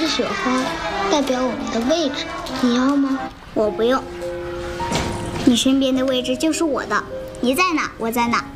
是雪花，代表我们的位置，你要吗？ 我不用。你身边的位置就是我的，你在哪，我在哪。